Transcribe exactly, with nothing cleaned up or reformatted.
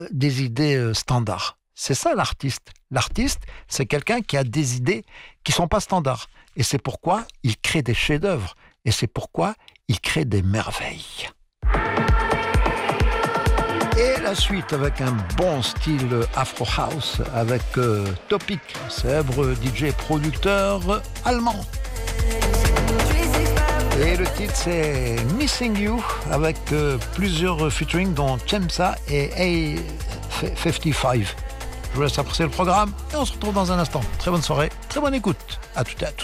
des idées euh, standards. C'est ça l'artiste. L'artiste, c'est quelqu'un qui a des idées qui sont pas standards. Et c'est pourquoi il crée des chefs-d'œuvre. Et c'est pourquoi il crée des merveilles. Et la suite avec un bon style Afro House avec euh, Topic, célèbre D J producteur producteur allemand. Et le titre c'est Missing You avec euh, plusieurs featuring dont Chemsa et A cinquante-cinq. Je vous laisse apprécier le programme et on se retrouve dans un instant. Très bonne soirée, très bonne écoute. À tout et à tous.